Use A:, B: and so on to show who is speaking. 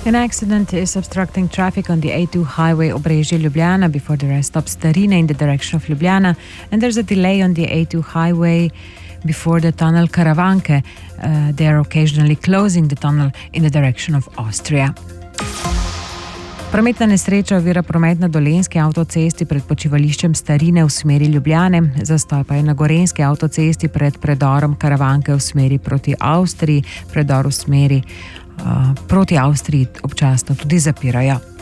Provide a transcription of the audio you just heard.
A: An accident is obstructing traffic on the A2 highway Obrežje-Ljubljana before the rest stops Starine in the direction of Ljubljana, and there's a delay on the A2 highway before the tunnel Karavanke. They are occasionally closing the tunnel in the direction of Austria. Prometna nesreča ovira promet na Dolenjski avtocesti pred počivališčem Starine v smeri Ljubljane, zastoj pa je na Gorenjski avtocesti pred predorom Karavanke v smeri proti Avstriji, predor v smeri proti Avstriji občasno tudi zapirajo.